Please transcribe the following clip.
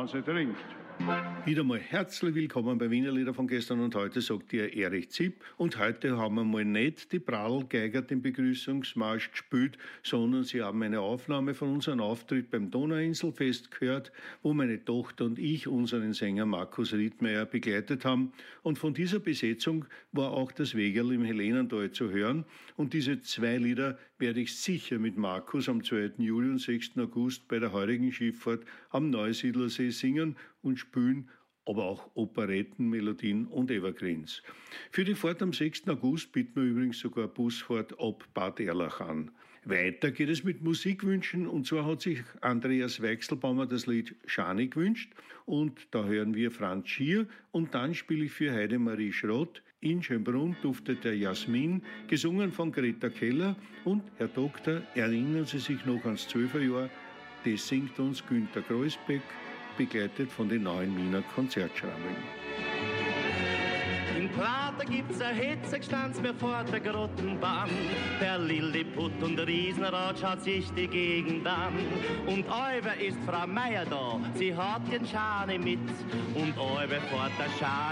sie trinkt. Wieder mal herzlich willkommen bei Wiener Lieder von gestern und heute, sagt ihr Erich Zipp. Und heute haben wir mal nicht die Prall-Geiger den Begrüßungsmarsch gespielt, sondern sie haben eine Aufnahme von unserem Auftritt beim Donauinselfest gehört, wo meine Tochter und ich unseren Sänger Markus Riedmeier begleitet haben. Und von dieser Besetzung war auch das Wegerl im Helenental zu hören. Und diese zwei Lieder werde ich sicher mit Markus am 2. Juli und 6. August bei der heurigen Schifffahrt am Neusiedlersee singen und spielen, aber auch Operetten, Melodien und Evergreens. Für die Fahrt am 6. August bieten wir übrigens sogar eine Busfahrt ab Bad Erlach an. Weiter geht es mit Musikwünschen, und zwar hat sich Andreas Weichselbaumer das Lied Schani gewünscht und da hören wir Franz Schier und dann spiele ich für Heidemarie Schrott In Schönbrunn duftet der Jasmin, gesungen von Greta Keller, und Herr Doktor, erinnern Sie sich noch ans 12er Jahr, das singt uns Günter Kreuzbeck, begleitet von den neuen Wiener Konzertschrammeln. In Prater gibt's ein Hetzegestanz mir vor der Grottenbahn. Der Lilliput und der Riesenrad schaut sich die Gegend an. Und Euber ist Frau Meier da, sie hat den Schane mit. Und Euber fährt der Schane